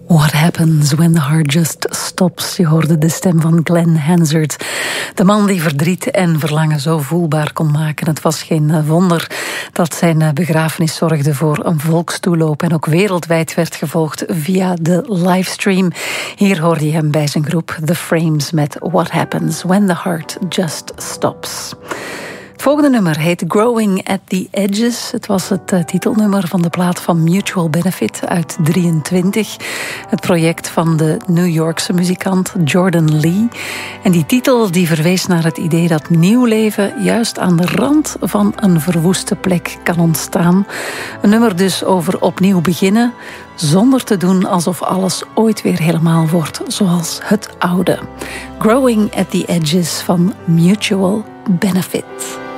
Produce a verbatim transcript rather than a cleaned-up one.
What happens when the heart just stops? Je hoorde de stem van Glenn Hansard. De man die verdriet en verlangen zo voelbaar kon maken. Het was geen wonder dat zijn begrafenis zorgde voor een volkstoeloop en ook wereldwijd werd gevolgd via de livestream. Hier hoorde je hem bij zijn groep The Frames met What happens when the heart just stops. Het volgende nummer heet Growing at the Edges. Het was het uh, titelnummer van de plaat van Mutual Benefit uit drieëntwintig. Het project van de New Yorkse muzikant Jordan Lee. En die titel die verwees naar het idee dat nieuw leven juist aan de rand van een verwoeste plek kan ontstaan. Een nummer dus over opnieuw beginnen, zonder te doen alsof alles ooit weer helemaal wordt zoals het oude. Growing at the Edges van Mutual Benefit.